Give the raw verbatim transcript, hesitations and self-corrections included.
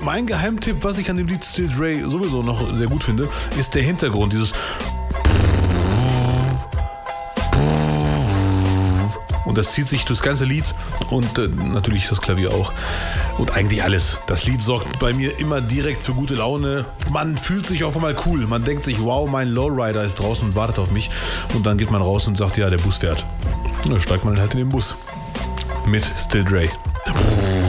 mein Geheimtipp, was ich an dem Lied Still Dre sowieso noch sehr gut finde, ist der Hintergrund, dieses und das zieht sich durchs ganze Lied und äh, natürlich das Klavier auch. Und eigentlich alles. Das Lied sorgt bei mir immer direkt für gute Laune. Man fühlt sich auf einmal cool. Man denkt sich, wow, mein Lowrider ist draußen und wartet auf mich. Und dann geht man raus und sagt, ja, der Bus fährt. Und dann steigt man halt in den Bus. Mit Still Dre.